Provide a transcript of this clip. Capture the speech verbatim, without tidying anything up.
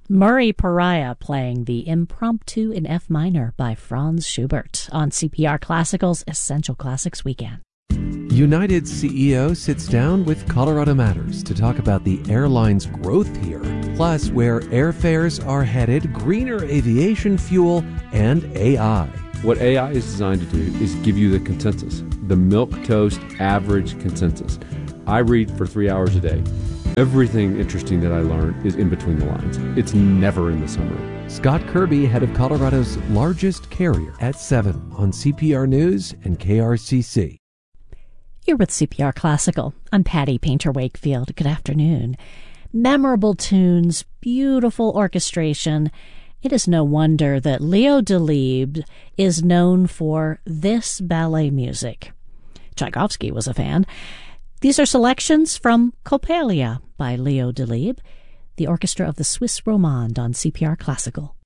Murray Pariah playing the Impromptu in F minor by Franz Schubert on C P R Classical's Essential Classics Weekend. United C E O sits down with Colorado Matters to talk about the airline's growth here, plus where airfares are headed, greener aviation fuel, and A I. What A I is designed to do is give you the consensus, the milquetoast average consensus. I read for three hours a day. Everything interesting that I learn is in between the lines. It's never in the summary. Scott Kirby, head of Colorado's largest carrier, at seven on C P R News and K R C C. You're with C P R Classical. I'm Patty Painter Wakefield. Good afternoon. Memorable tunes, beautiful orchestration. It is no wonder that Leo Delibes is known for this ballet music. Tchaikovsky was a fan. These are selections from Coppelia by Leo Delibes, the orchestra of the Swiss Romande on C P R Classical.